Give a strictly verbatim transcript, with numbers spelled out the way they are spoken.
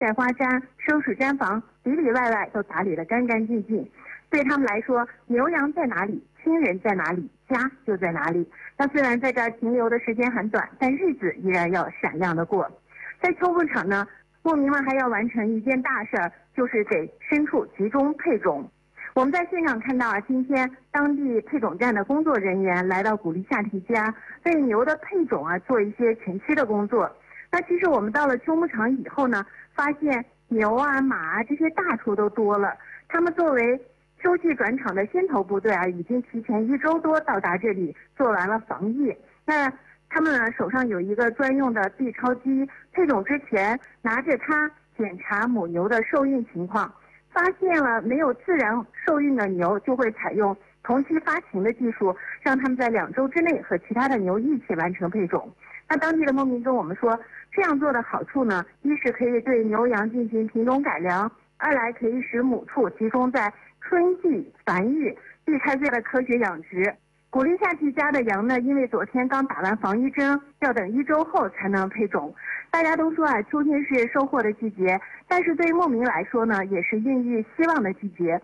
摘花砧、收拾毡房，里里外外都打理得干干净净。对他们来说，牛羊在哪里，亲人在哪里，家就在哪里。那虽然在这儿停留的时间很短，但日子依然要闪亮的过。在秋牧场呢，牧民们还要完成一件大事儿，就是给牲畜集中配种。我们在现场看到啊，今天当地配种站的工作人员来到古力夏提家，为牛的配种啊做一些前期的工作。那其实我们到了秋牧场以后呢，发现牛啊、马啊这些大畜都多了。他们作为秋季转场的先头部队啊，已经提前一周多到达这里，做完了防疫。那他们呢手上有一个专用的 B 超机，配种之前拿着它检查母牛的受孕情况，发现了没有自然受孕的牛，就会采用同期发情的技术，让他们在两周之内和其他的牛一起完成配种。那当地的牧民跟我们说，这样做的好处呢，一是可以对牛羊进行品种改良，二来可以使母畜集中在春季繁育，避开这个科学养殖。古力夏提家的羊呢，因为昨天刚打完防疫针，要等一周后才能配种。大家都说啊，秋天是收获的季节，但是对于牧民来说呢，也是孕育希望的季节。